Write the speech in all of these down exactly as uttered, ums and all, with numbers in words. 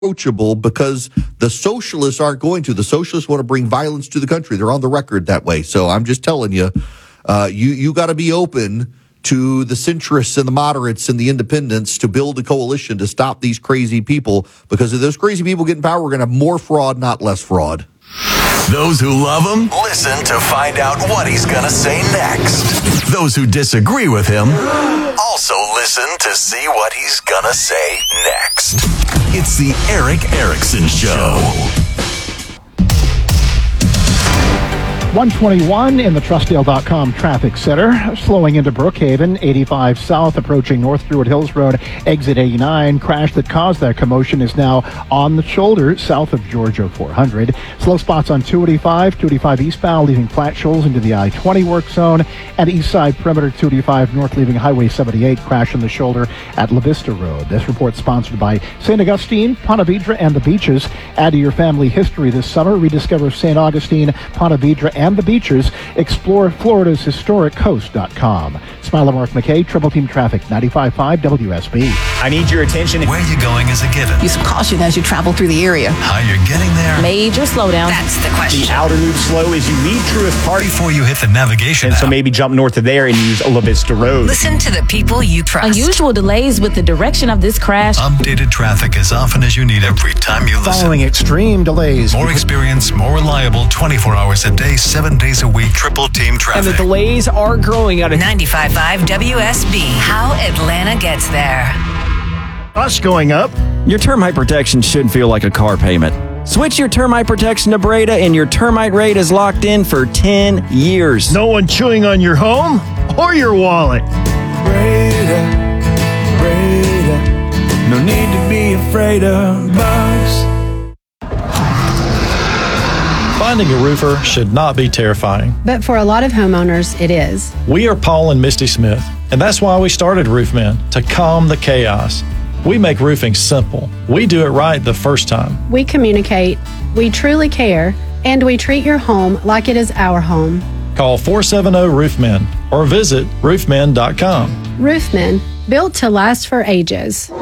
approachable because the socialists aren't going to. The socialists want to bring violence to the country. They're on the record that way. So I'm just telling you, uh, you you got to be open to the centrists and the moderates and the independents to build a coalition to stop these crazy people, because if those crazy people get in power, we're going to have more fraud, not less fraud. Those who love him, listen to find out what he's going to say next. Those who disagree with him, also listen to see what he's going to say next. It's the Erick Erickson Show. one twenty-one in the Trustdale dot com traffic center. Slowing into Brookhaven, eighty-five south, approaching North Druid Hills Road, exit eighty-nine. Crash that caused that commotion is now on the shoulder south of Georgia four hundred. Slow spots on two eighty-five, two eighty-five eastbound, leaving Platte Shoals into the I twenty work zone. And east side perimeter two eighty-five north, leaving Highway seventy-eight. Crash on the shoulder at La Vista Road. This report sponsored by Saint Augustine, Ponte Vedra, and the beaches. Add to your family history this summer. Rediscover Saint Augustine, Ponte Vedra, and the beaches. Explore Florida's historic coast dot com. Smile Mark McKay, Triple Team Traffic, ninety-five point five W S B. I need your attention. Where you're going is a given. Use caution as you travel through the area. How you're getting there. Major slowdown. That's the question. The outer loop slow as you leave Truist Park. Before you hit the navigation And app. so maybe jump north of there and use La Vista Road. Listen to the people you trust. Unusual delays with the direction of this crash. Updated traffic as often as you need every time you listen. Following extreme delays. More experience, more reliable, twenty-four hours a day, seven days a week, Triple Team And Traffic. the delays are growing out of ninety-five point five W S B. How Atlanta gets there. Us going up. Your termite protection shouldn't feel like a car payment. Switch your termite protection to Breda and your termite rate is locked in for ten years. No one chewing on your home or your wallet. Breda, Breda, no need to be afraid of bugs. Finding a roofer should not be terrifying. But for a lot of homeowners, it is. We are Paul and Misty Smith, and that's why we started Roofmen, to calm the chaos. We make roofing simple. We do it right the first time. We communicate, we truly care, and we treat your home like it is our home. Call four seven zero Roofmen or visit roofmen dot com. Roofmen, built to last for ages.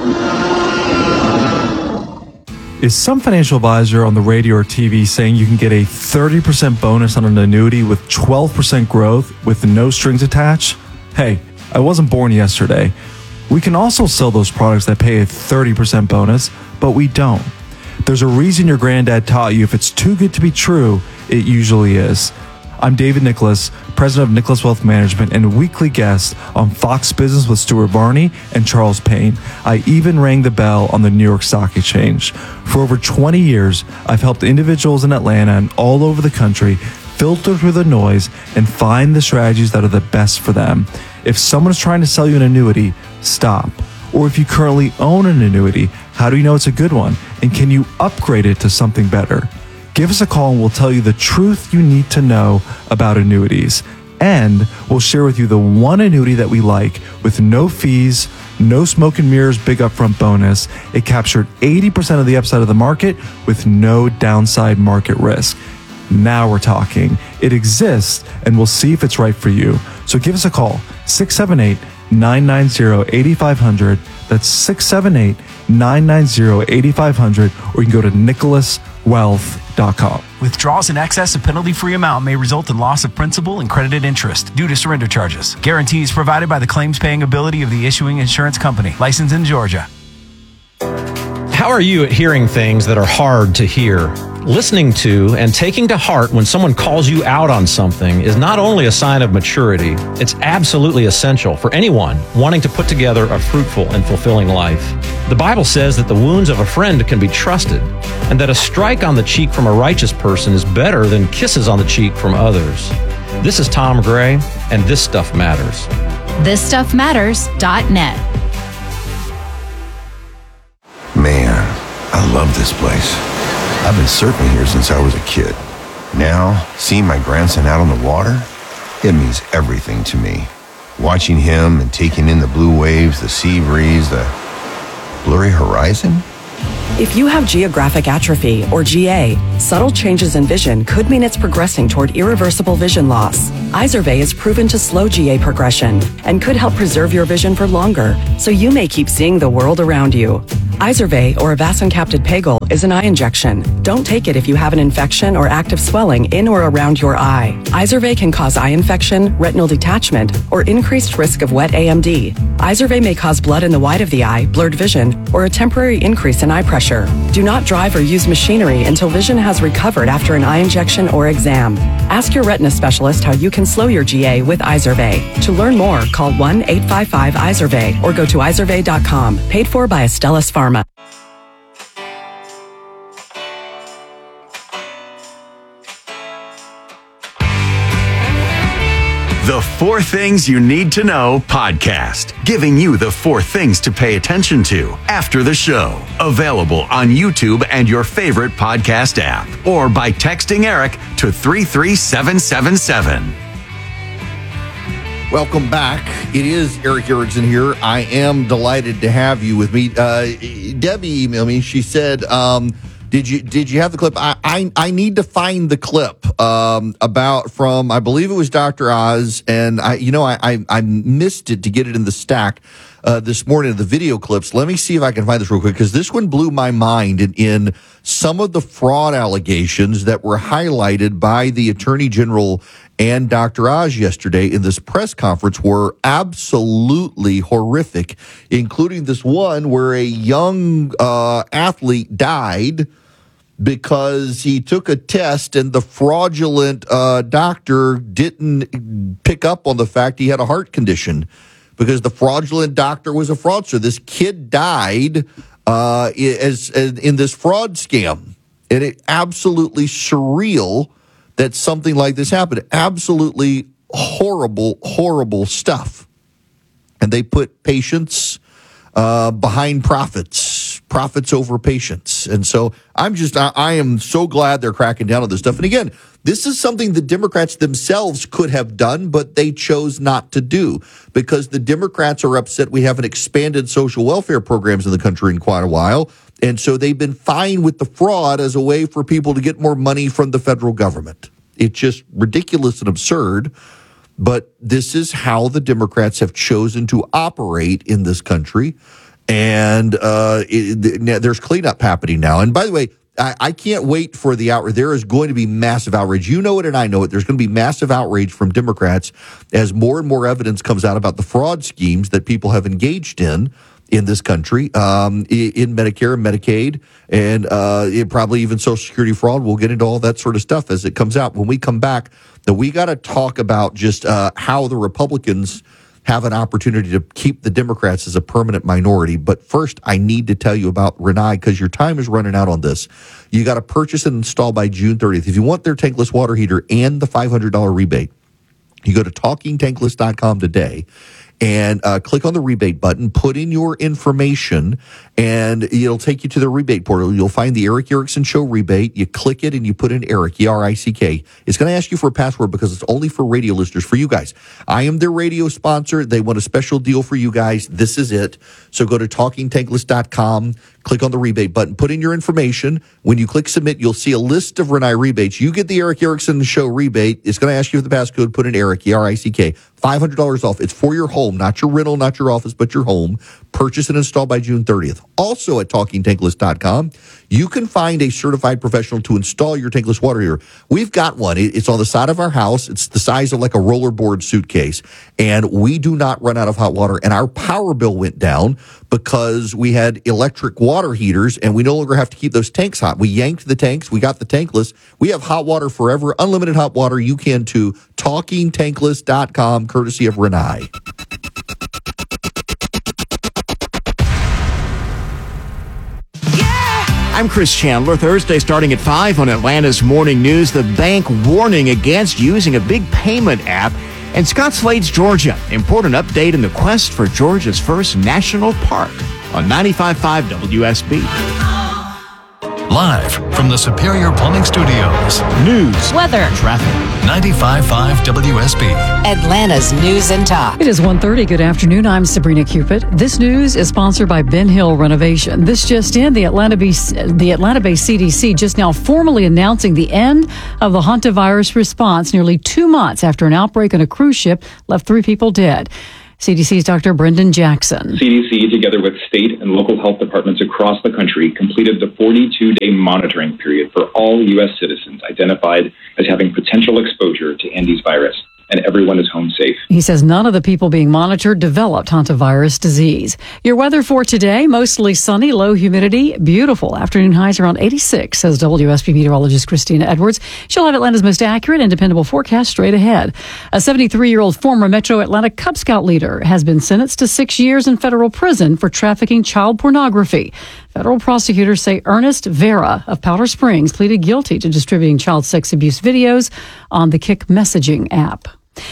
Is some financial advisor on the radio or T V saying you can get a thirty percent bonus on an annuity with twelve percent growth with no strings attached? Hey, I wasn't born yesterday. We can also sell those products that pay a thirty percent bonus, but we don't. There's a reason your granddad taught you if it's too good to be true, it usually is. I'm David Nicholas, president of Nicholas Wealth Management and a weekly guest on Fox Business with Stuart Varney and Charles Payne. I even rang the bell on the New York Stock Exchange. For over twenty years, I've helped individuals in Atlanta and all over the country filter through the noise and find the strategies that are the best for them. If someone is trying to sell you an annuity, stop. Or if you currently own an annuity, how do you know it's a good one? And can you upgrade it to something better? Give us a call and we'll tell you the truth you need to know about annuities. And we'll share with you the one annuity that we like with no fees, no smoke and mirrors, big upfront bonus. It captured eighty percent of the upside of the market with no downside market risk. Now we're talking. It exists and we'll see if it's right for you. So give us a call, six seven eight, nine nine zero, eight five zero zero. That's six seven eight, nine nine zero, eight five zero zero, or you can go to nicholas wealth dot com. Withdrawals in excess of penalty-free amount may result in loss of principal and credited interest due to surrender charges. Guarantees provided by the claims-paying ability of the issuing insurance company. Licensed in Georgia. How are you at hearing things that are hard to hear? Listening to and taking to heart when someone calls you out on something is not only a sign of maturity, it's absolutely essential for anyone wanting to put together a fruitful and fulfilling life. The Bible says that the wounds of a friend can be trusted, and that a strike on the cheek from a righteous person is better than kisses on the cheek from others. This is Tom Gray, and This Stuff Matters. this stuff matters dot net. Man, I love this place. I've been surfing here since I was a kid. Now, seeing my grandson out on the water, it means everything to me. Watching him and taking in the blue waves, the sea breeze, the blurry horizon. If you have geographic atrophy, or G A, subtle changes in vision could mean it's progressing toward irreversible vision loss. Izervay is proven to slow G A progression and could help preserve your vision for longer, so you may keep seeing the world around you. Izervay, or avacincaptad pegol, is an eye injection. Don't take it if you have an infection or active swelling in or around your eye. Izervay can cause eye infection, retinal detachment, or increased risk of wet A M D. Izervay may cause blood in the white of the eye, blurred vision, or a temporary increase in eye pressure. Do not drive or use machinery until vision has recovered after an eye injection or exam. Ask your retina specialist how you can slow your G A with Izervay. To learn more, call one eight five five Izervay or go to izervay dot com. Paid for by Astellas Pharma. The Four Things You Need to Know podcast, giving you the four things to pay attention to after the show. Available on YouTube and your favorite podcast app, or by texting Eric to three three seven seven seven. Welcome back. It is Eric Erickson here. I am delighted to have you with me. Uh, Debbie emailed me. She said, um, Did you did you have the clip? I I, I need to find the clip um, about from I believe it was Doctor Oz, and I you know I I, I missed it to get it in the stack uh, this morning of the video clips. Let me see if I can find this real quick, because this one blew my mind in, in some of the fraud allegations that were highlighted by the Attorney General and Doctor Oz yesterday in this press conference were absolutely horrific, including this one where a young uh, athlete died because he took a test and the fraudulent uh, doctor didn't pick up on the fact he had a heart condition, because the fraudulent doctor was a fraudster. This kid died uh, as, as in this fraud scam, and it absolutely surreal that something like this happened. Absolutely horrible, horrible stuff. And they put patients uh, behind profits, profits over patients. And so I'm just, I, I am so glad they're cracking down on this stuff. And again, this is something the Democrats themselves could have done, but they chose not to do, because the Democrats are upset we haven't expanded social welfare programs in the country in quite a while. And so they've been fine with the fraud as a way for people to get more money from the federal government. It's just ridiculous and absurd, but this is how the Democrats have chosen to operate in this country. And uh, it, there's cleanup happening now. And by the way, I, I can't wait for the outrage. There is going to be massive outrage. You know it and I know it. There's going to be massive outrage from Democrats as more and more evidence comes out about the fraud schemes that people have engaged in in this country, um, in Medicare and Medicaid, and uh, it probably even Social Security fraud. We'll get into all that sort of stuff as it comes out. When we come back, that we got to talk about just uh, how the Republicans have an opportunity to keep the Democrats as a permanent minority. But first, I need to tell you about Rinnai, because your time is running out on this. You got to purchase and install by June thirtieth. If you want their tankless water heater and the five hundred dollars rebate, you go to talking tankless dot com today and uh, click on the rebate button, put in your information, and it'll take you to the rebate portal. You'll find the Eric Erickson Show rebate. You click it and you put in Eric, E R I C K. It's going to ask you for a password because it's only for radio listeners, for you guys. I am their radio sponsor. They want a special deal for you guys. This is it. So go to talking tankless dot com, click on the rebate button, put in your information. When you click submit, you'll see a list of Rinnai rebates. You get the Eric Erickson Show rebate. It's going to ask you for the passcode. Put in Eric, E R I C K. five hundred dollars off. It's for your home, not your rental, not your office, but your home. Purchase and install by June thirtieth. Also at talking tankless dot com, you can find a certified professional to install your tankless water heater. We've got one. It's on the side of our house. It's the size of like a rollerboard suitcase. And we do not run out of hot water. And our power bill went down because we had electric water heaters and we no longer have to keep those tanks hot. We yanked the tanks. We got the tankless. We have hot water forever, unlimited hot water. You can too. talking tankless dot com, courtesy of Rinnai. I'm Chris Chandler. Thursday starting at five on Atlanta's Morning News. The bank warning against using a big payment app. And Scott Slade's Georgia. Important update in the quest for Georgia's first national park on ninety-five point five W S B. Live from the Superior Plumbing Studios. News, weather, traffic. ninety-five point five W S B. Atlanta's News and Talk. It is one thirty. Good afternoon. I'm Sabrina Cupid. This news is sponsored by Ben Hill Renovation. This just in, the Atlanta Bay, the Atlanta Bay C D C just now formally announcing the end of the hantavirus response nearly two months after an outbreak on a cruise ship left three people dead. C D C's Doctor Brendan Jackson. C D C, together with state and local health departments across the country, completed the forty-two day monitoring period for all U S citizens identified as having potential exposure to Andes virus, and everyone is home safe. He says none of the people being monitored developed hantavirus disease. Your weather for today, mostly sunny, low humidity, beautiful. Afternoon highs around eighty-six, says W S B meteorologist Christina Edwards. She'll have Atlanta's most accurate and dependable forecast straight ahead. A seventy-three-year-old former Metro Atlanta Cub Scout leader has been sentenced to six years in federal prison for trafficking child pornography. Federal prosecutors say Ernest Vera of Powder Springs pleaded guilty to distributing child sex abuse videos on the Kik messaging app.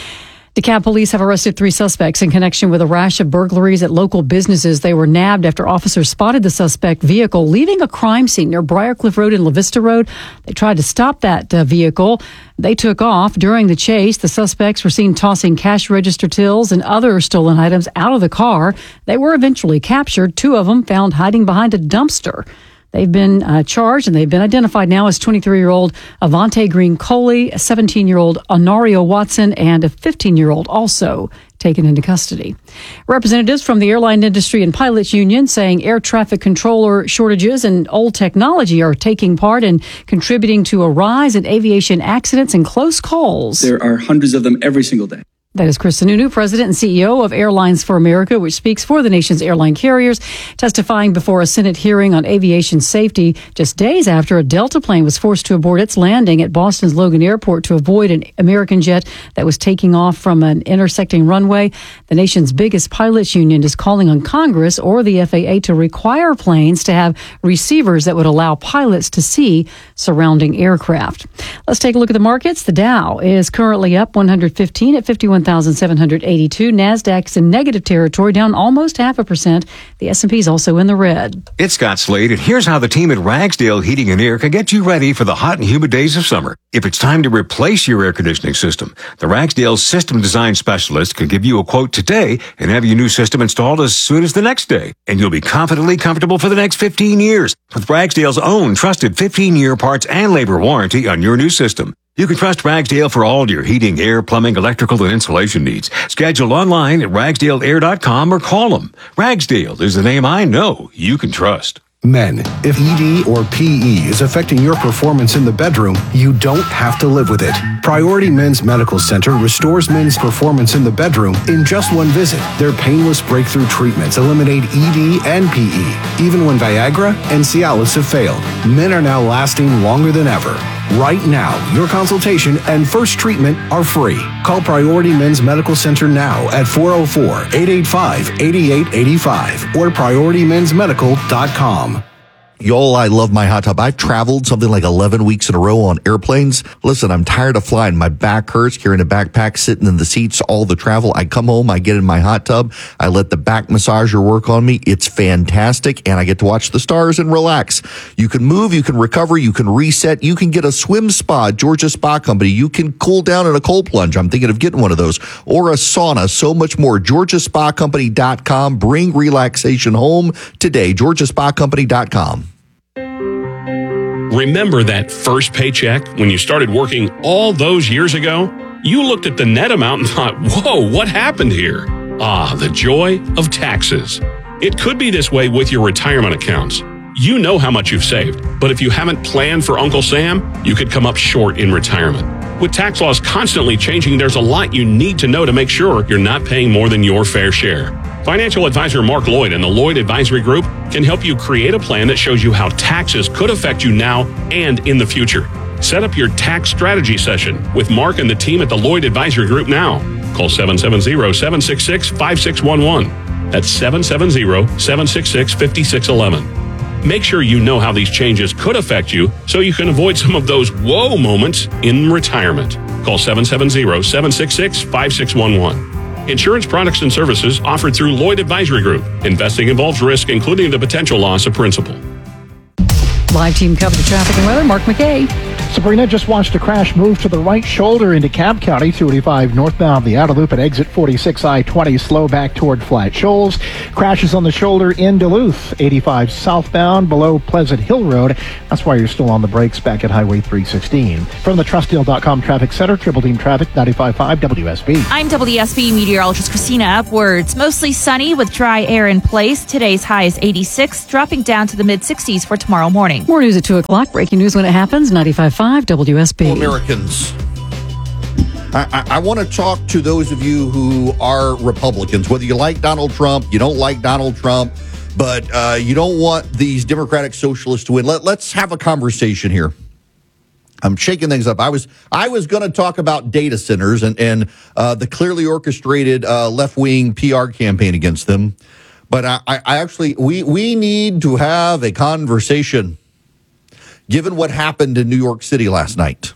DeKalb police have arrested three suspects in connection with a rash of burglaries at local businesses. They were nabbed after officers spotted the suspect vehicle leaving a crime scene near Briarcliff Road and La Vista Road. They tried to stop that uh, vehicle. They took off. During the chase, the suspects were seen tossing cash register tills and other stolen items out of the car. They were eventually captured. Two of them found hiding behind a dumpster. They've been uh, charged and they've been identified now as twenty-three-year-old Avante Green Coley, a seventeen-year-old Honorio Watson, and a fifteen-year-old also taken into custody. Representatives from the airline industry and pilots union saying air traffic controller shortages and old technology are taking part in contributing to a rise in aviation accidents and close calls. There are hundreds of them every single day. That is Chris Sununu, President and C E O of Airlines for America, which speaks for the nation's airline carriers, testifying before a Senate hearing on aviation safety just days after a Delta plane was forced to abort its landing at Boston's Logan Airport to avoid an American jet that was taking off from an intersecting runway. The nation's biggest pilots union is calling on Congress or the F A A to require planes to have receivers that would allow pilots to see surrounding aircraft. Let's take a look at the markets. The Dow is currently up one hundred fifteen at fifty-one thousand seven hundred eighty-two. NASDAQ's in negative territory, down almost half a percent. The S and P is also in the red. It's Scott Slade, and here's how the team at Ragsdale Heating and Air can get you ready for the hot and humid days of summer. If it's time to replace your air conditioning system, the Ragsdale System Design Specialist can give you a quote today and have your new system installed as soon as the next day. And you'll be confidently comfortable for the next fifteen years with Ragsdale's own trusted fifteen-year parts and labor warranty on your new system. You can trust Ragsdale for all your heating, air, plumbing, electrical, and insulation needs. Schedule online at ragsdale air dot com or call them. Ragsdale is the name I know you can trust. Men, if E D or P E is affecting your performance in the bedroom, you don't have to live with it. Priority Men's Medical Center restores men's performance in the bedroom in just one visit. Their painless breakthrough treatments eliminate E D and P E. Even when Viagra and Cialis have failed, men are now lasting longer than ever. Right now, your consultation and first treatment are free. Call Priority Men's Medical Center now at four oh four, eight eight five, eight eight eight five or priority men's medical dot com. Y'all, I love my hot tub. I've traveled something like eleven weeks in a row on airplanes. Listen, I'm tired of flying. My back hurts carrying a backpack, sitting in the seats all the travel. I come home, I get in my hot tub. I let the back massager work on me. It's fantastic, and I get to watch the stars and relax. You can move, you can recover, you can reset. You can get a swim spa, Georgia Spa Company. You can cool down in a cold plunge. I'm thinking of getting one of those. Or a sauna, so much more. Georgia Spa Company dot com. Bring relaxation home today. Georgia Spa Company dot com. Remember that first paycheck when you started working all those years ago? You looked at the net amount and thought, whoa, what happened here? Ah, the joy of taxes. It could be this way with your retirement accounts. You know how much you've saved, but if you haven't planned for Uncle Sam, you could come up short in retirement. With tax laws constantly changing, there's a lot you need to know to make sure you're not paying more than your fair share. Financial advisor Mark Lloyd and the Lloyd Advisory Group can help you create a plan that shows you how taxes could affect you now and in the future. Set up your tax strategy session with Mark and the team at the Lloyd Advisory Group now. Call seven seven zero, seven six six, five six one one. That's seven seven zero, seven six six, five six one one. Make sure you know how these changes could affect you so you can avoid some of those whoa moments in retirement. Call seven seven zero, seven six six, five six one one. Insurance products and services offered through Lloyd Advisory Group. Investing involves risk, including the potential loss of principal. Live team cover the traffic and weather. Mark McKay. Sabrina just watched a crash move to the right shoulder into Cobb County, two eighty-five northbound, the outer loop at exit forty-six I twenty, slow back toward Flat Shoals. Crashes on the shoulder in Duluth, eighty-five southbound below Pleasant Hill Road. That's why you're still on the brakes back at Highway three sixteen. From the Trust Deal dot com Traffic Center, Triple Team Traffic, ninety-five point five W S B. I'm W S B meteorologist Christina Upwards. Mostly sunny with dry air in place. Today's high is eighty-six, dropping down to the mid-sixties for tomorrow morning. More news at two o'clock. Breaking news when it happens. ninety-five point five W S B. Americans. I, I, I want to talk to those of you who are Republicans, whether you like Donald Trump, you don't like Donald Trump, but uh, you don't want these Democratic socialists to win. Let, let's have a conversation here. I'm shaking things up. I was I was going to talk about data centers and, and uh, the clearly orchestrated uh, left-wing P R campaign against them. But I, I actually, we, we need to have a conversation given what happened in New York City last night.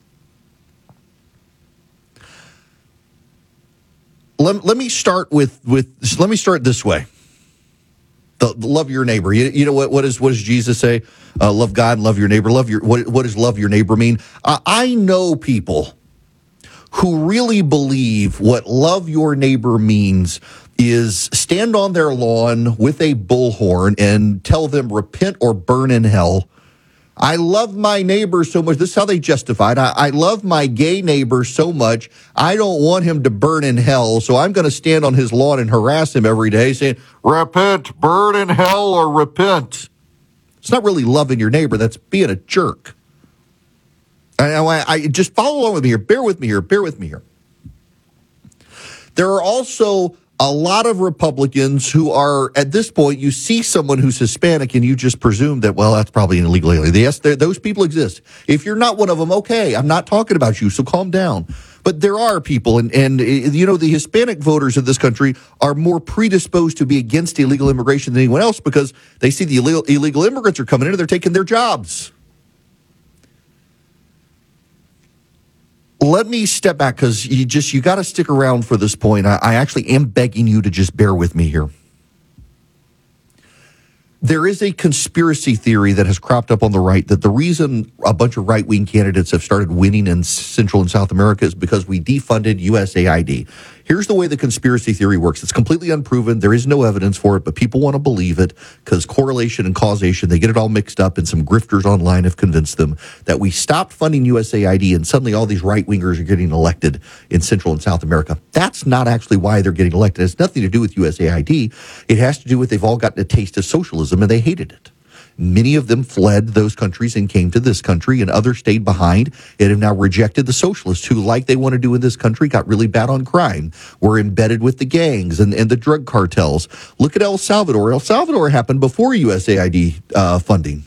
Let, let me start with, with let me start this way. The, the love your neighbor. You, you know what? What is what does Jesus say? Uh, love God and love your neighbor. Love your what? What does love your neighbor mean? Uh, I know people who really believe what love your neighbor means is stand on their lawn with a bullhorn and tell them repent or burn in hell. I love my neighbor so much. This is how they justified. I, I love my gay neighbor so much. I don't want him to burn in hell. So I'm going to stand on his lawn and harass him every day saying, repent, burn in hell, or repent. It's not really loving your neighbor. That's being a jerk. I, I, I just follow along with me here. Bear with me here. Bear with me here. There are also a lot of Republicans who are, at this point, you see someone who's Hispanic and you just presume that, well, that's probably an illegal alien. Yes, those people exist. If you're not one of them, okay, I'm not talking about you, so calm down. But there are people, and, and you know, the Hispanic voters of this country are more predisposed to be against illegal immigration than anyone else because they see the illegal, illegal immigrants are coming in and they're taking their jobs. Let me step back because you just, you got to stick around for this point. I, I actually am begging you to just bear with me here. There is a conspiracy theory that has cropped up on the right that the reason a bunch of right-wing candidates have started winning in Central and South America is because we defunded U S A I D. Here's the way the conspiracy theory works. It's completely unproven. There is no evidence for it, but people want to believe it because correlation and causation, they get it all mixed up, and some grifters online have convinced them that we stopped funding U S A I D and suddenly all these right-wingers are getting elected in Central and South America. That's not actually why they're getting elected. It has nothing to do with U S A I D. It has to do with they've all gotten a taste of socialism and they hated it. Many of them fled those countries and came to this country, and others stayed behind and have now rejected the socialists who, like they want to do in this country, got really bad on crime, were embedded with the gangs and, and the drug cartels. Look at El Salvador. El Salvador happened before U S A I D uh, funding.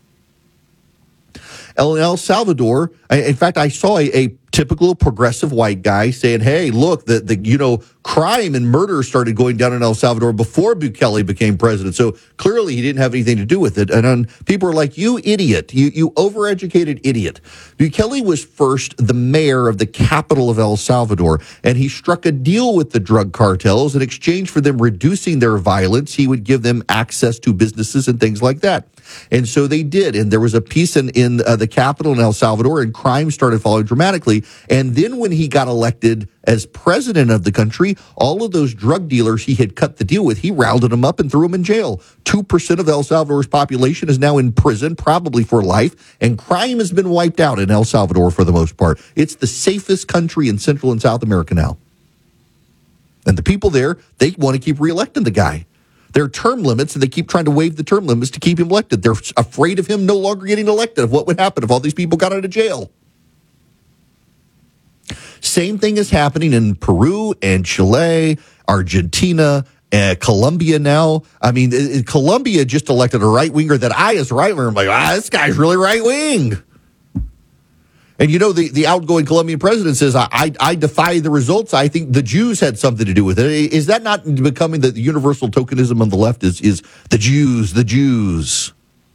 El, El Salvador, I, in fact, I saw a, a typical progressive white guy saying, hey, look, the, the you know, crime and murder started going down in El Salvador before Bukele became president. So clearly he didn't have anything to do with it. And um, people are like, you idiot, you, you overeducated idiot. Bukele was first the mayor of the capital of El Salvador, and he struck a deal with the drug cartels. In exchange for them reducing their violence, he would give them access to businesses and things like that. And so they did. And there was a peace in, in uh, the capital in El Salvador, and crime started falling dramatically. And then when he got elected as president of the country, all of those drug dealers he had cut the deal with, he rounded them up and threw them in jail. two percent of El Salvador's population is now in prison, probably for life, and crime has been wiped out in El Salvador for the most part. It's the safest country in Central and South America now. And the people there, they want to keep reelecting the guy. There are term limits, and they keep trying to waive the term limits to keep him elected. They're afraid of him no longer getting elected, of what would happen if all these people got out of jail. Same thing is happening in Peru and Chile, Argentina, uh, Colombia now. I mean, it, it, Colombia just elected a right-winger that I, as a right-winger, am like, ah, this guy's really right-wing. And, you know, the, the outgoing Colombian president says, I, I I defy the results. I think the Jews had something to do with it. Is that not becoming the universal tokenism on the left is, is the Jews, the Jews?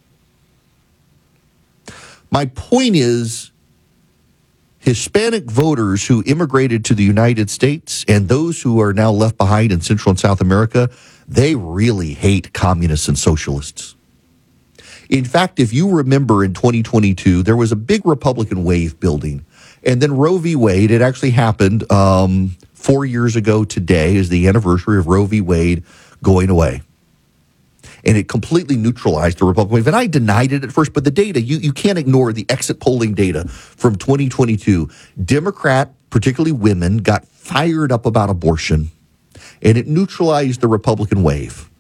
My point is, Hispanic voters who immigrated to the United States and those who are now left behind in Central and South America, they really hate communists and socialists. In fact, if you remember in twenty twenty-two, there was a big Republican wave building. And then Roe v. Wade, it actually happened um, four years ago today is the anniversary of Roe v. Wade going away. And it completely neutralized the Republican wave. And I denied it at first, but the data, you, you can't ignore the exit polling data from twenty twenty-two. Democrat, particularly women, got fired up about abortion, and it neutralized the Republican wave.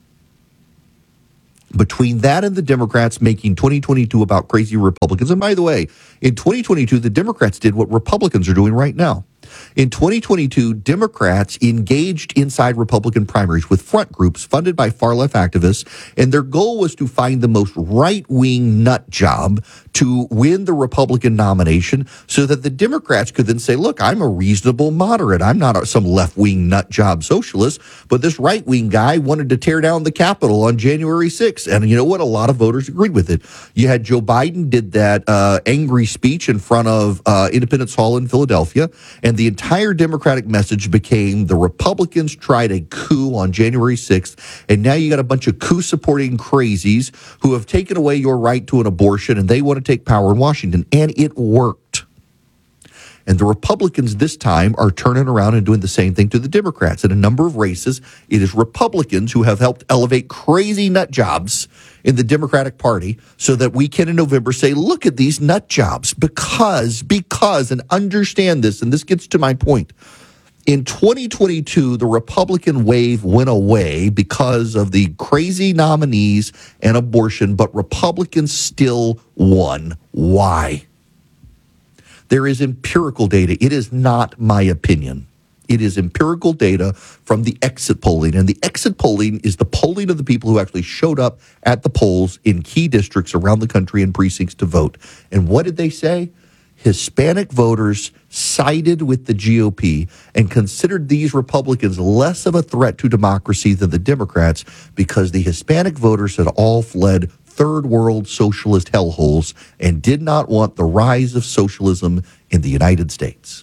Between that and the Democrats making twenty twenty-two about crazy Republicans, and by the way, in twenty twenty-two, the Democrats did what Republicans are doing right now. In twenty twenty-two, Democrats engaged inside Republican primaries with front groups funded by far-left activists, and their goal was to find the most right-wing nut job to win the Republican nomination so that the Democrats could then say, look, I'm a reasonable moderate. I'm not a, some left-wing nut job socialist, but this right-wing guy wanted to tear down the Capitol on January sixth. And you know what? A lot of voters agreed with it. You had Joe Biden did that uh, angry speech in front of uh, Independence Hall in Philadelphia, and the entire Democratic message became the Republicans tried a coup on January sixth, and now you got a bunch of coup-supporting crazies who have taken away your right to an abortion, and they want to take power in Washington, and it worked. And the Republicans this time are turning around and doing the same thing to the Democrats. In a number of races, it is Republicans who have helped elevate crazy nut jobs in the Democratic Party so that we can in November say, look at these nut jobs because, because, and understand this, and this gets to my point. In twenty twenty-two, the Republican wave went away because of the crazy nominees and abortion, but Republicans still won. Why? There is empirical data. It is not my opinion. It is empirical data from the exit polling. And the exit polling is the polling of the people who actually showed up at the polls in key districts around the country and precincts to vote. And what did they say? Hispanic voters sided with the G O P and considered these Republicans less of a threat to democracy than the Democrats because the Hispanic voters had all fled third world socialist hellholes and did not want the rise of socialism in the United States.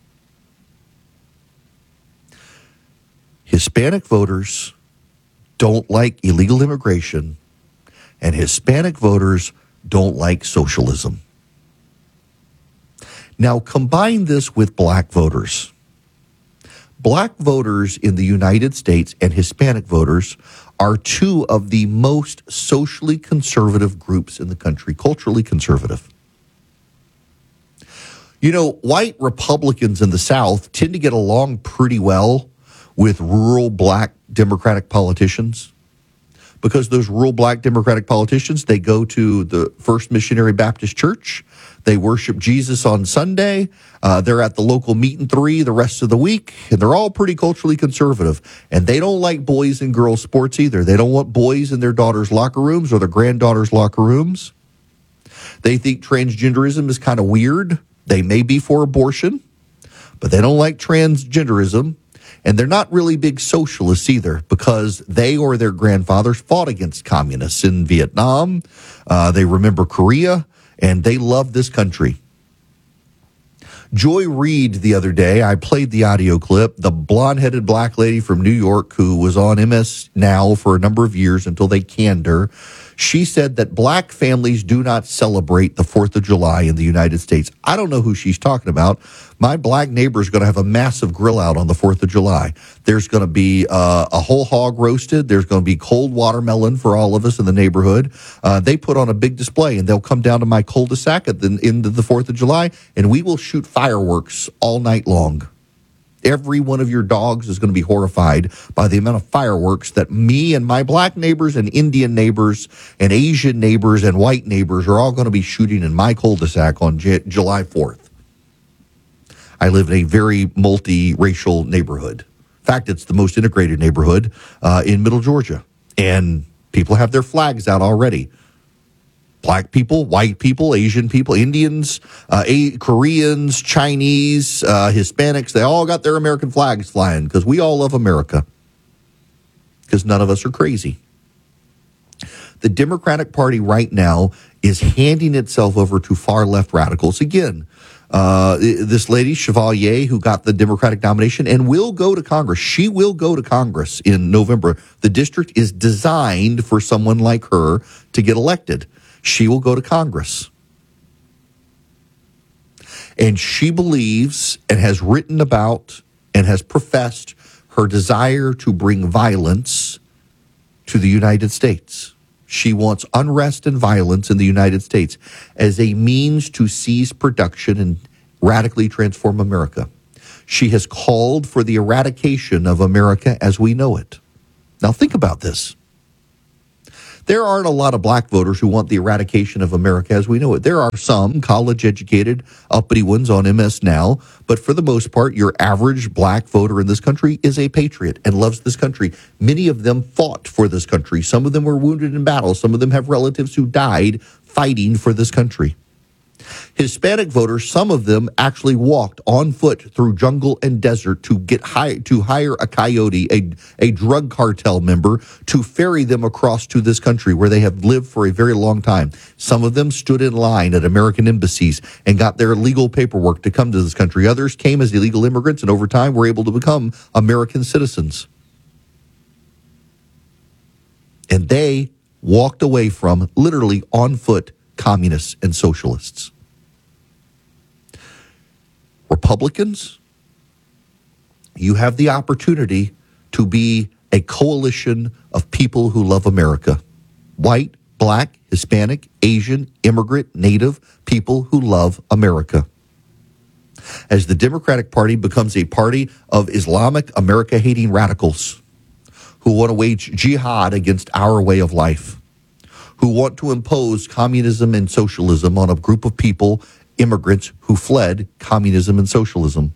Hispanic voters don't like illegal immigration, and Hispanic voters don't like socialism. Now, combine this with black voters. Black voters in the United States and Hispanic voters are two of the most socially conservative groups in the country, culturally conservative. You know, white Republicans in the South tend to get along pretty well with rural black Democratic politicians because those rural black Democratic politicians, they go to the First Missionary Baptist Church. They worship Jesus on Sunday. Uh, they're at the local meet and three the rest of the week, and they're all pretty culturally conservative. And they don't like boys and girls sports either. They don't want boys in their daughters' locker rooms or their granddaughters' locker rooms. They think transgenderism is kind of weird. They may be for abortion, but they don't like transgenderism. And they're not really big socialists either because they or their grandfathers fought against communists in Vietnam. Uh, they remember Korea. And they love this country. Joy Reid the other day, I played the audio clip, the blonde-headed black lady from New York who was on M S Now for a number of years until they canned her. She said that black families do not celebrate the fourth of July in the United States. I don't know who she's talking about. My black neighbor is going to have a massive grill out on the fourth of July. There's going to be uh, a whole hog roasted. There's going to be cold watermelon for all of us in the neighborhood. Uh, they put on a big display, and they'll come down to my cul-de-sac at the end of the fourth of July, and we will shoot fireworks all night long. Every one of your dogs is going to be horrified by the amount of fireworks that me and my black neighbors and Indian neighbors and Asian neighbors and white neighbors are all going to be shooting in my cul-de-sac on J- July fourth. I live in a very multiracial neighborhood. In fact, it's the most integrated neighborhood uh, in Middle Georgia. And people have their flags out already. Black people, white people, Asian people, Indians, uh, A- Koreans, Chinese, uh, Hispanics, they all got their American flags flying because we all love America because none of us are crazy. The Democratic Party right now is handing itself over to far left radicals. Again, uh, this lady, Chevalier, who got the Democratic nomination and will go to Congress. She will go to Congress in November. The district is designed for someone like her to get elected. she will go to Congress. And she believes and has written about and has professed her desire to bring violence to the United States. She wants unrest and violence in the United States as a means to seize production and radically transform America. She has called for the eradication of America as we know it. Now think about this. There aren't a lot of black voters who want the eradication of America as we know it. There are some college-educated, uppity ones on M S Now, but for the most part, your average black voter in this country is a patriot and loves this country. Many of them fought for this country. Some of them were wounded in battle. Some of them have relatives who died fighting for this country. Hispanic voters, some of them actually walked on foot through jungle and desert to get high, to hire a coyote, a, a drug cartel member, to ferry them across to this country where they have lived for a very long time. Some of them stood in line at American embassies and got their legal paperwork to come to this country. Others came as illegal immigrants and over time were able to become American citizens. And they walked away from, literally on foot, communists and socialists. Republicans, you have the opportunity to be a coalition of people who love America. White, black, Hispanic, Asian, immigrant, Native people who love America. As the Democratic Party becomes a party of Islamic America-hating radicals who want to wage jihad against our way of life, who want to impose communism and socialism on a group of people, immigrants who fled communism and socialism.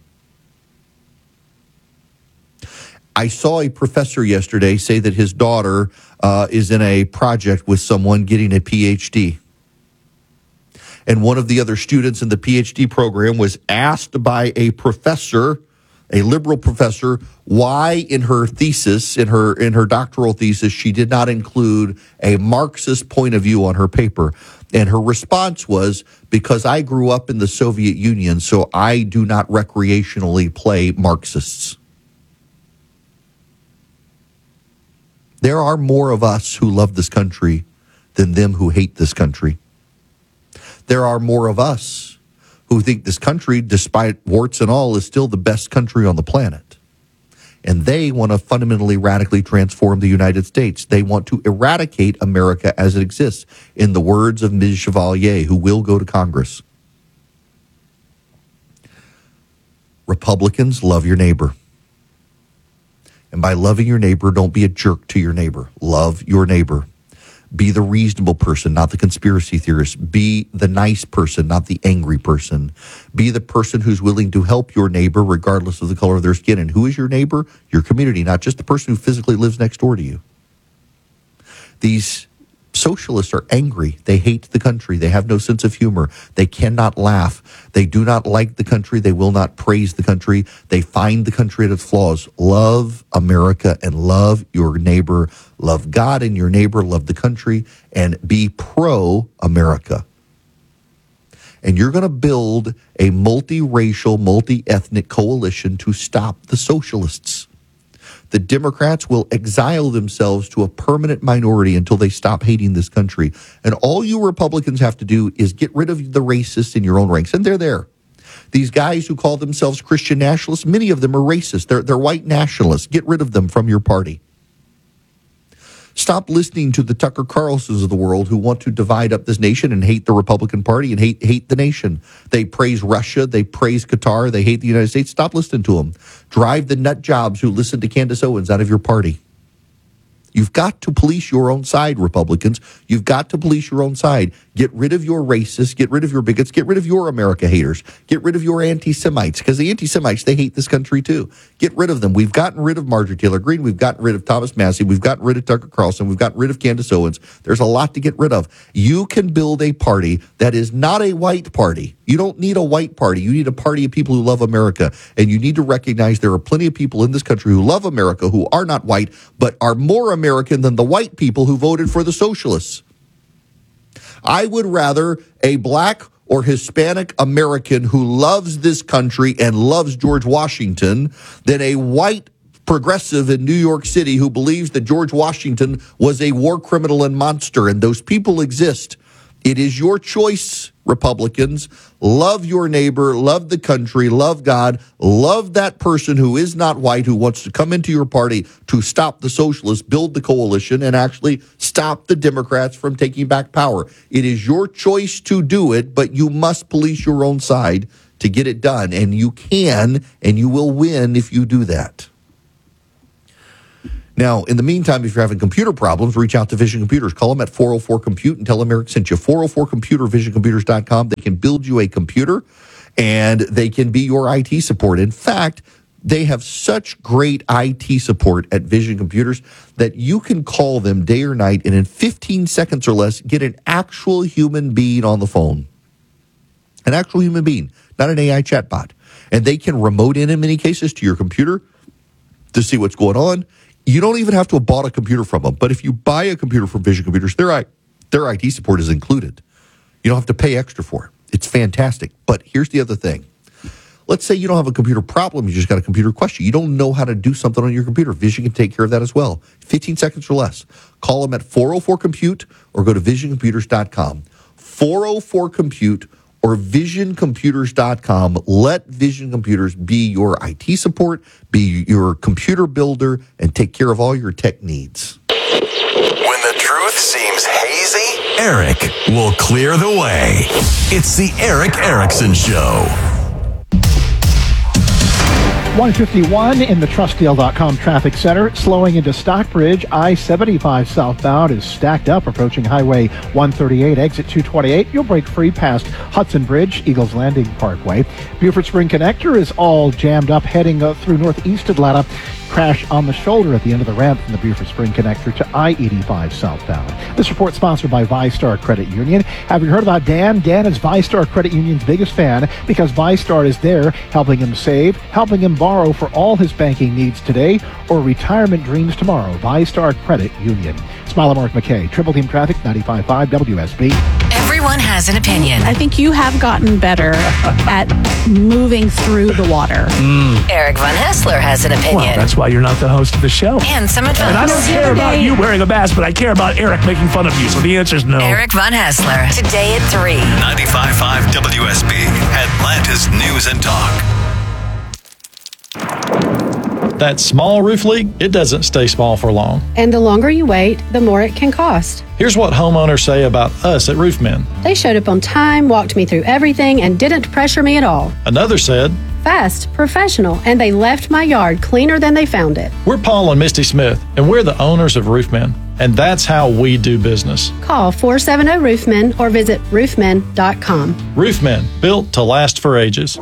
I saw a professor yesterday say that his daughter uh, is in a project with someone getting a P H D. And one of the other students in the P H D program was asked by a professor, a liberal professor, why in her thesis, in her in her doctoral thesis, she did not include a Marxist point of view on her paper. And her response was, because I grew up in the Soviet Union, so I do not recreationally play Marxists. There are more of us who love this country than them who hate this country. There are more of us who think this country, despite warts and all, is still the best country on the planet. And they want to fundamentally, radically transform the United States. They want to eradicate America as it exists, in the words of Miz Chevalier, who will go to Congress. Republicans, love your neighbor. And by loving your neighbor, don't be a jerk to your neighbor. Love your neighbor. Be the reasonable person, not the conspiracy theorist. Be the nice person, not the angry person. Be the person who's willing to help your neighbor regardless of the color of their skin. And who is your neighbor? Your community, not just the person who physically lives next door to you. These socialists are angry. They hate the country. They have no sense of humor. They cannot laugh. They do not like the country. They will not praise the country. They find the country at its flaws. Love America and love your neighbor. Love God and your neighbor. Love the country and be pro-America. And you're going to build a multiracial, multi-ethnic coalition to stop the socialists. The Democrats will exile themselves to a permanent minority until they stop hating this country. And all you Republicans have to do is get rid of the racists in your own ranks. And they're there. These guys who call themselves Christian nationalists, many of them are racist. They're, they're white nationalists. Get rid of them from your party. Stop listening to the Tucker Carlsons of the world who want to divide up this nation and hate the Republican Party and hate hate the nation. They praise Russia. They praise Qatar. They hate the United States. Stop listening to them. Drive the nut jobs who listen to Candace Owens out of your party. You've got to police your own side, Republicans. You've got to police your own side. Get rid of your racists. Get rid of your bigots. Get rid of your America haters. Get rid of your anti-Semites, because the anti-Semites, they hate this country too. Get rid of them. We've gotten rid of Marjorie Taylor Greene. We've gotten rid of Thomas Massey. We've gotten rid of Tucker Carlson. We've gotten rid of Candace Owens. There's a lot to get rid of. You can build a party that is not a white party. You don't need a white party. You need a party of people who love America. And you need to recognize there are plenty of people in this country who love America, who are not white, but are more American than the white people who voted for the socialists. I would rather a black or Hispanic American who loves this country and loves George Washington than a white progressive in New York City who believes that George Washington was a war criminal and monster. And those people exist It is your choice, Republicans. Love your neighbor, love the country, love God, love that person who is not white, who wants to come into your party to stop the socialists, build the coalition, and actually stop the Democrats from taking back power. It is your choice to do it, but you must police your own side to get it done. And you can, and you will win if you do that. Now, in the meantime, if you're having computer problems, reach out to Vision Computers. Call them at four oh four compute and tell them Eric sent you. four oh four computer, vision computers dot com. They can build you a computer, and they can be your I T support. In fact, they have such great I T support at Vision Computers that you can call them day or night, and in fifteen seconds or less, get an actual human being on the phone. An actual human being, not an A I chatbot. And they can remote in, in many cases, to your computer to see what's going on. You don't even have to have bought a computer from them. But if you buy a computer from Vision Computers, their, I, their I T support is included. You don't have to pay extra for it. It's fantastic. But here's the other thing. Let's say you don't have a computer problem. You just got a computer question. You don't know how to do something on your computer. Vision can take care of that as well. fifteen seconds or less. Call them at four oh four compute or go to vision computers dot com. four oh four compute or vision computers dot com. Let Vision Computers be your I T support, be your computer builder, and take care of all your tech needs. When the truth seems hazy, Eric will clear the way. It's the Eric Erickson Show. one fifty-one in the trust deal dot com traffic center. Slowing into Stockbridge. I seventy-five southbound is stacked up approaching Highway one thirty-eight, exit two twenty-eight. You'll break free past Hudson Bridge, Eagles Landing Parkway. Buford Spring Connector is all jammed up heading uh, through northeast Atlanta. Crash on the shoulder at the end of the ramp from the Buford Spring Connector to I eighty-five southbound. This report sponsored by ViStar Credit Union. Have you heard about Dan? Dan is ViStar Credit Union's biggest fan because ViStar is there helping him save, helping him borrow for all his banking needs today or retirement dreams tomorrow. ViStar Credit Union. Smile Mark McKay, Triple Team Traffic, ninety-five point five W S B. Everyone has an opinion. I think you have gotten better at moving through the water. Mm. Eric Von Hassler has an opinion. Well, that's why you're not the host of the show. And some advice. And I don't care about you wearing a mask, but I care about Eric making fun of you. So the answer is no. Eric Von Hassler, today at three. ninety-five point five W S B, Atlanta's News and Talk. That small roof leak, it doesn't stay small for long. And the longer you wait, the more it can cost. Here's what homeowners say about us at Roofmen. They showed up on time, walked me through everything, and didn't pressure me at all. Another said, fast, professional, and they left my yard cleaner than they found it. We're Paul and Misty Smith, and we're the owners of Roofmen. And that's how we do business. Call four seven zero Roofmen or visit roofmen dot com. Roofmen, built to last for ages.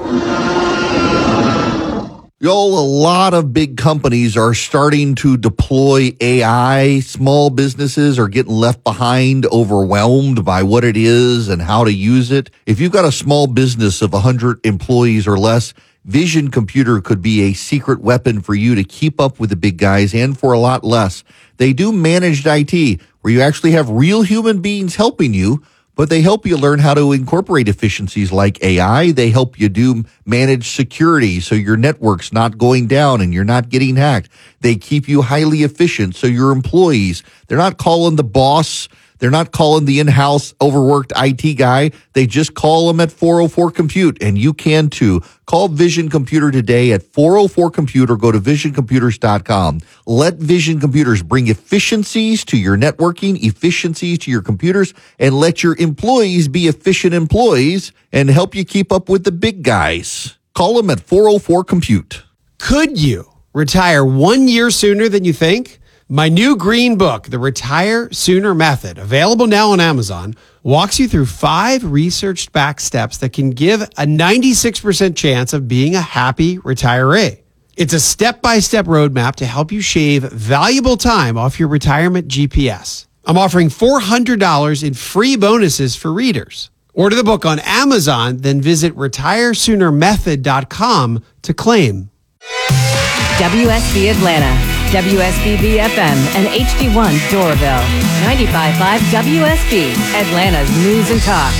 Y'all, a lot of big companies are starting to deploy A I. Small businesses are getting left behind, overwhelmed by what it is and how to use it. If you've got a small business of one hundred employees or less, Vision Computer could be a secret weapon for you to keep up with the big guys and for a lot less. They do managed I T, where you actually have real human beings helping you, but they help you learn how to incorporate efficiencies like A I. They help you do managed security so your network's not going down and you're not getting hacked. They keep you highly efficient so your employees, they're not calling the boss. They're not calling the in-house overworked I T guy. They just call them at four oh four compute, and you can too. Call Vision Computer today at four oh four compute or go to vision computers dot com. Let Vision Computers bring efficiencies to your networking, efficiencies to your computers, and let your employees be efficient employees and help you keep up with the big guys. Call them at four oh four compute. Could you retire one year sooner than you think? My new green book, The Retire Sooner Method, available now on Amazon, walks you through five researched back steps that can give a ninety-six percent chance of being a happy retiree. It's a step-by-step roadmap to help you shave valuable time off your retirement G P S. I'm offering four hundred dollars in free bonuses for readers. Order the book on Amazon, then visit retire sooner method dot com to claim. W S B Atlanta, W S B B F M, and H D one Doraville. ninety-five point five W S B, Atlanta's News and Talk.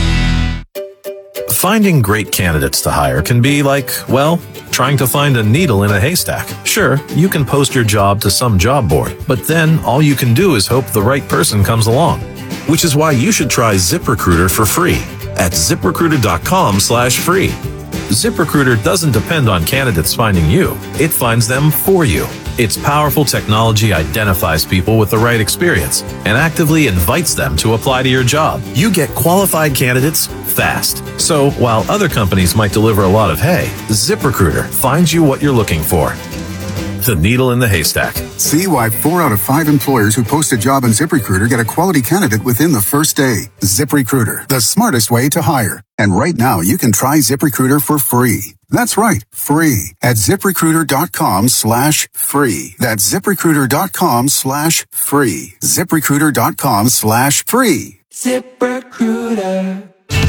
Finding great candidates to hire can be like, well, trying to find a needle in a haystack. Sure, you can post your job to some job board, but then all you can do is hope the right person comes along. which is why you should try ZipRecruiter for free at ZipRecruiter.com slash free. ZipRecruiter doesn't depend on candidates finding you. It finds them for you. Its powerful technology identifies people with the right experience and actively invites them to apply to your job. You get qualified candidates fast. So while other companies might deliver a lot of hay, ZipRecruiter finds you what you're looking for. The needle in the haystack. See why four out of five employers who post a job on ZipRecruiter get a quality candidate within the first day. ZipRecruiter, the smartest way to hire. And right now, you can try ZipRecruiter for free. That's right, free at ZipRecruiter.com slash free. That's ZipRecruiter.com slash free. ZipRecruiter.com slash free. ZipRecruiter.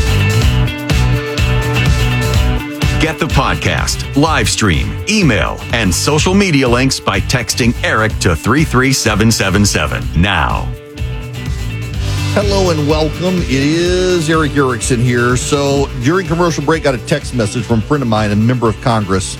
Get the podcast, live stream, email, and social media links by texting Eric to three three seven seven seven now. Hello and welcome. It is Eric Erickson here. So during commercial break, got a text message from a friend of mine, a member of Congress.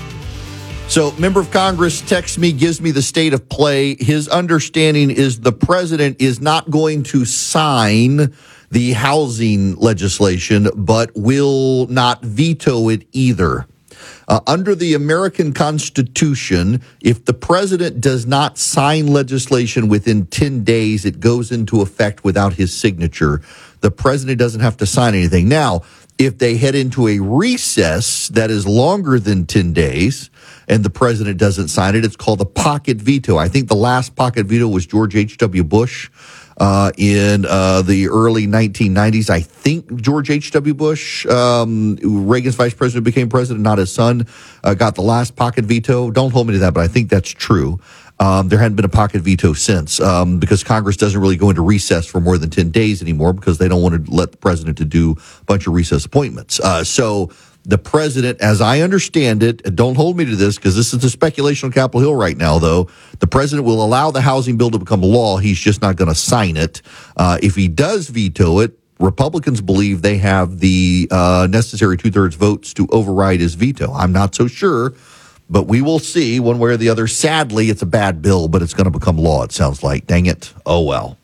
So member of Congress texts me, gives me the state of play. His understanding is the president is not going to sign the housing legislation, but will not veto it either. Uh, under the American Constitution, if the president does not sign legislation within ten days, it goes into effect without his signature. The president doesn't have to sign anything. Now, if they head into a recess that is longer than ten days and the president doesn't sign it, it's called a pocket veto. I think the last pocket veto was George H W. Bush. Uh, in uh, the early nineteen nineties, I think George H W. Bush, um, Reagan's vice president, became president, not his son, uh, got the last pocket veto. Don't hold me to that, but I think that's true. Um, there hadn't been a pocket veto since um, because Congress doesn't really go into recess for more than ten days anymore because they don't want to let the president to do a bunch of recess appointments. Uh, so the president, as I understand it, don't hold me to this because this is the speculation on Capitol Hill right now, though. The president will allow the housing bill to become law. He's just not going to sign it. Uh, if he does veto it, Republicans believe they have the uh, necessary two-thirds votes to override his veto. I'm not so sure, but we will see one way or the other. Sadly, it's a bad bill, but it's going to become law, it sounds like. Dang it. Oh, well.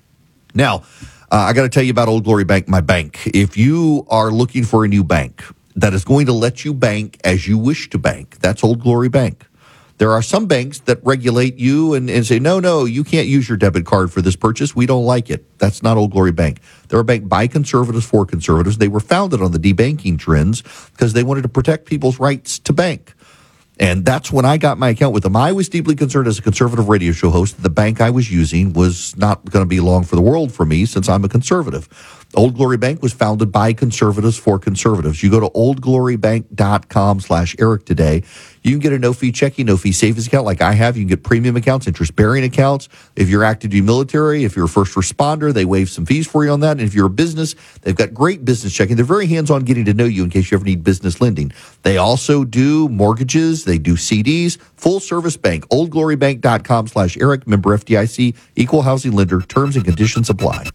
Now, uh, I got to tell you about Old Glory Bank, my bank. If you are looking for a new bank that is going to let you bank as you wish to bank, that's Old Glory Bank. There are some banks that regulate you and, and say, no, no, you can't use your debit card for this purchase. We don't like it. That's not Old Glory Bank. They're a bank by conservatives for conservatives. They were founded on the debanking trends because they wanted to protect people's rights to bank. And that's when I got my account with them. I was deeply concerned as a conservative radio show host that the bank I was using was not going to be long for the world for me since I'm a conservative. Old Glory Bank was founded by conservatives for conservatives. You go to oldglorybank.com slash Eric today. You can get a no-fee checking, no-fee savings account like I have. You can get premium accounts, interest-bearing accounts. If you're active duty military, if you're a first responder, they waive some fees for you on that. And if you're a business, they've got great business checking. They're very hands-on getting to know you in case you ever need business lending. They also do mortgages. They do C Ds. Full-service bank, oldglorybank.com slash Eric. Member F D I C, equal housing lender. Terms and conditions apply.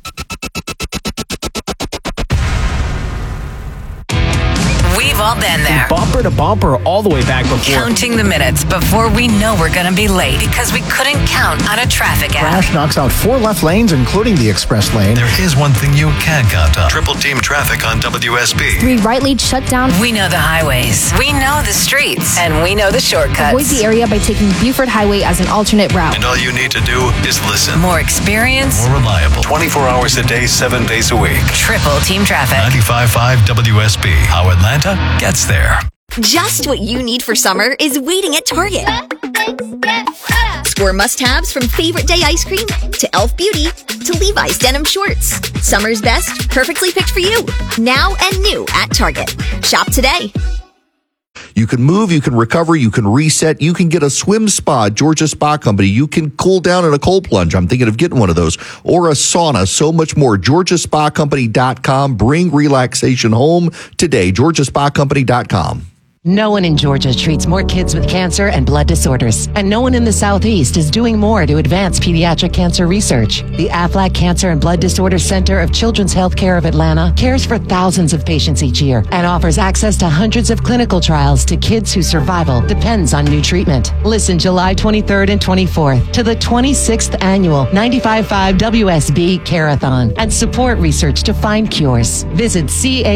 We've all been there. Bumper to bumper all the way back before. Counting the minutes before we know we're going to be late because we couldn't count on a traffic app. Crash knocks out four left lanes, including the express lane. There is one thing you can count on. Triple team traffic on W S B. Three right lanes shut down. We know the highways. We know the streets. And we know the shortcuts. Avoid the area by taking Buford Highway as an alternate route. And all you need to do is listen. More experience. More reliable. twenty-four hours a day, seven days a week. Triple team traffic. ninety-five point five W S B. How Atlanta gets there. Just what you need for summer is waiting at Target. Score must-haves from favorite day ice cream to Elf Beauty to Levi's denim shorts. Summer's best, perfectly picked for you. Now and new at Target. Shop today. You can move, you can recover, you can reset, you can get a swim spa, Georgia Spa Company. You can cool down in a cold plunge. I'm thinking of getting one of those. Or a sauna, so much more. Georgia Spa Company dot com. Bring relaxation home today. Georgia Spa Company dot com. No one in Georgia treats more kids with cancer and blood disorders, and no one in the Southeast is doing more to advance pediatric cancer research. The Aflac Cancer and Blood Disorders Center of Children's Healthcare of Atlanta cares for thousands of patients each year and offers access to hundreds of clinical trials to kids whose survival depends on new treatment. Listen July twenty-third and twenty-fourth to the twenty-sixth annual ninety-five point five W S B Carathon and support research to find cures. Visit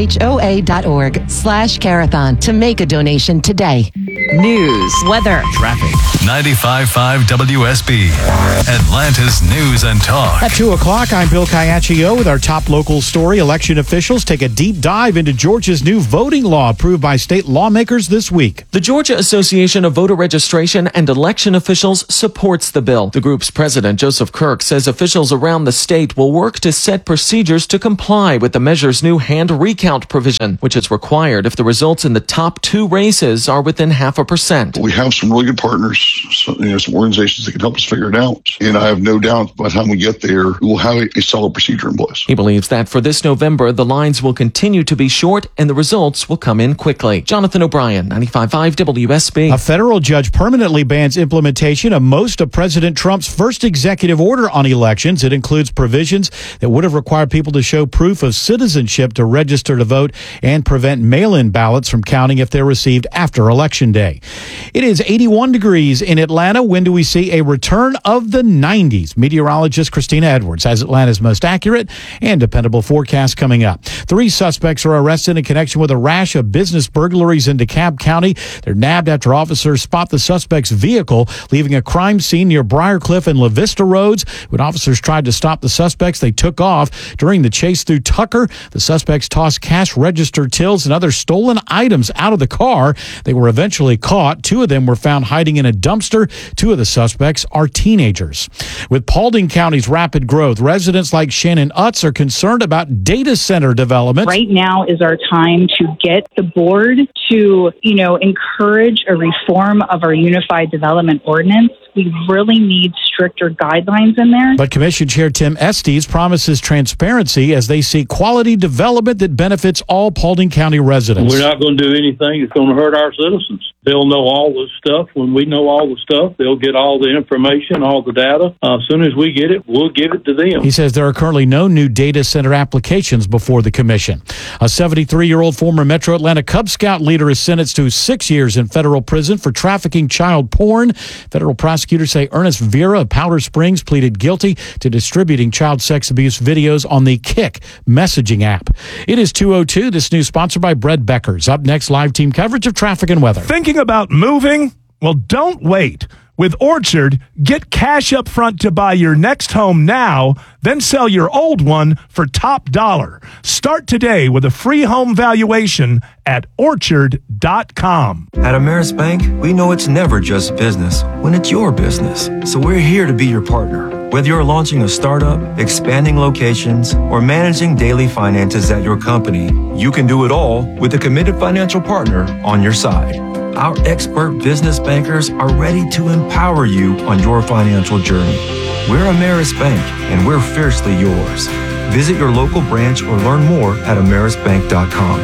choa.org slash carathon to make a donation today. News, weather, Traffic. ninety-five point five W S B. Atlanta's News and Talk. At two o'clock, I'm Bill Caiaccio with our top local story. Election officials take a deep dive into Georgia's new voting law approved by state lawmakers this week. The Georgia Association of Voter Registration and Election Officials supports the bill. The group's president, Joseph Kirk, says officials around the state will work to set procedures to comply with the measure's new hand recount provision, which is required if the results in the top two races are within half a percent. We have some really good partners, so, you know, some organizations that can help us figure it out. And I have no doubt by the time we get there, we'll have a, a solid procedure in place. He believes that for this November, the lines will continue to be short and the results will come in quickly. Jonathan O'Brien, ninety-five point five W S B. A federal judge permanently bans implementation of most of President Trump's first executive order on elections. It includes provisions that would have required people to show proof of citizenship to register to vote and prevent mail-in ballots from counting if they're received after Election Day. It is eighty-one degrees in Atlanta. When do we see a return of the nineties? Meteorologist Christina Edwards has Atlanta's most accurate and dependable forecast coming up. Three suspects are arrested in connection with a rash of business burglaries in DeKalb County. They're nabbed after officers spot the suspect's vehicle leaving a crime scene near Briarcliff and La Vista roads. When officers tried to stop the suspects, they took off. During the chase through Tucker, the suspects tossed cash register tills and other stolen items out of the car. They were eventually caught. Two of them were found hiding in a dumpster. Two of the suspects are teenagers. With Paulding County's rapid growth, residents like Shannon Utz are concerned about data center development. Right now is our time to get the board to, you know, encourage a reform of our Unified Development Ordinance. We really need stricter guidelines in there. But Commission Chair Tim Estes promises transparency as they see quality development that benefits all Paulding County residents. We're not going to do anything that's going to hurt our citizens. They'll know all the stuff. When we know all the stuff, they'll get all the information, all the data. Uh, as soon as we get it, we'll give it to them. He says there are currently no new data center applications before the commission. A seventy-three-year-old former Metro Atlanta Cub Scout leader is sentenced to six years in federal prison for trafficking child porn. Federal prosecutors say Ernest Vera of Powder Springs pleaded guilty to distributing child sex abuse videos on the Kik messaging app. It is two oh two. This news sponsored by Bread Beckers. Up next, live team coverage of traffic and weather. Thinking about moving? Well, don't wait. With Orchard, get cash up front to buy your next home now, then sell your old one for top dollar. Start today with a free home valuation at orchard dot com. At Ameris Bank, we know it's never just business when it's your business. So we're here to be your partner. Whether you're launching a startup, expanding locations, or managing daily finances at your company, you can do it all with a committed financial partner on your side. Our expert business bankers are ready to empower you on your financial journey. We're Ameris Bank, and we're fiercely yours. Visit your local branch or learn more at ameris bank dot com.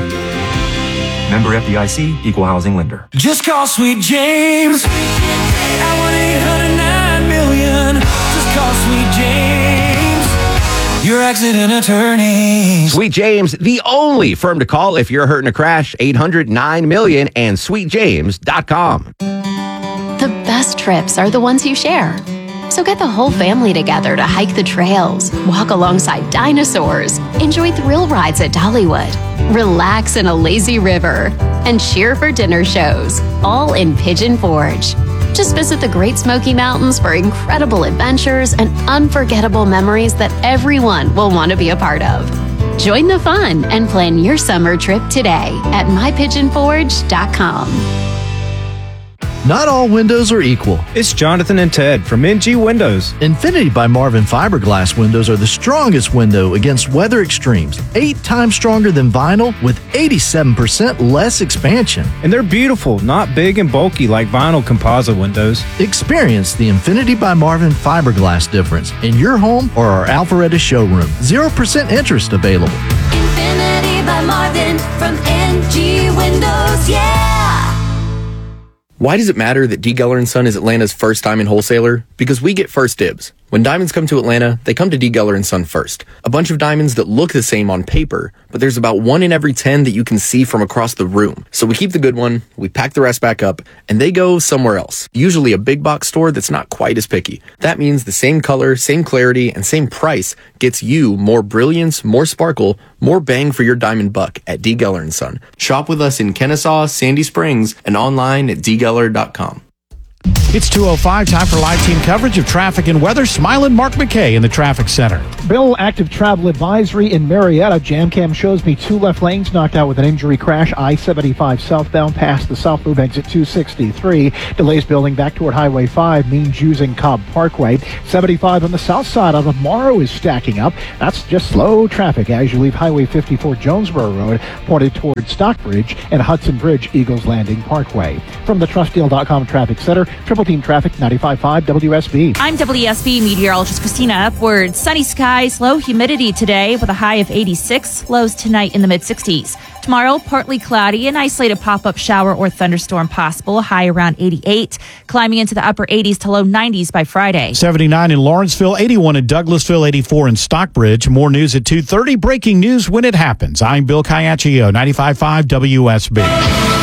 Member F D I C, Equal Housing Lender. Just call Sweet James at one eight hundred nine million. Just call Sweet James, your accident attorney. Sweet James, the only firm to call if you're hurt in a crash. eight hundred nine million and sweet james dot com. The best trips are the ones you share. So get the whole family together to hike the trails, walk alongside dinosaurs, enjoy thrill rides at Dollywood, relax in a lazy river, and cheer for dinner shows, all in Pigeon Forge. Just visit the Great Smoky Mountains for incredible adventures and unforgettable memories that everyone will want to be a part of. Join the fun and plan your summer trip today at my pigeon forge dot com. Not all windows are equal. It's Jonathan and Ted from M G Windows. Infinity by Marvin fiberglass windows are the strongest window against weather extremes. Eight times stronger than vinyl with eighty-seven percent less expansion. And they're beautiful, not big and bulky like vinyl composite windows. Experience the Infinity by Marvin fiberglass difference in your home or our Alpharetta showroom. zero percent interest available. Infinity by Marvin from M G Windows, yeah! Why does it matter that D. Geller and Son is Atlanta's first diamond wholesaler? Because we get first dibs. When diamonds come to Atlanta, they come to D. Geller and Son first. A bunch of diamonds that look the same on paper, but there's about one in every ten that you can see from across the room. So we keep the good one, we pack the rest back up, and they go somewhere else. Usually a big box store that's not quite as picky. That means the same color, same clarity, and same price gets you more brilliance, more sparkle, more bang for your diamond buck at D. Geller and Son. Shop with us in Kennesaw, Sandy Springs, and online at d geller dot com. It's two oh five, time for live team coverage of traffic and weather. Smiling Mark McKay in the traffic center. Bill, active travel advisory in Marietta. JamCam shows me two left lanes knocked out with an injury crash. I seventy-five southbound past the South Loop exit two sixty-three. Delays building back toward Highway five, means using Cobb Parkway. seventy-five on the south side of Morrow is stacking up. That's just slow traffic as you leave Highway fifty-four Jonesboro Road, pointed toward Stockbridge and Hudson Bridge, Eagles Landing Parkway. From the trust deal dot com traffic center, Triple Team Traffic, ninety-five point five W S B. I'm W S B meteorologist Christina Upward. Sunny skies, low humidity today with a high of eighty-six. Lows tonight in the mid sixties. Tomorrow, partly cloudy, an isolated pop-up shower or thunderstorm possible, high around eighty-eight. Climbing into the upper eighties to low nineties by Friday. seventy-nine in Lawrenceville, eighty-one in Douglasville, eighty-four in Stockbridge. More news at two thirty. Breaking news when it happens. I'm Bill Caiaccio, ninety-five point five W S B.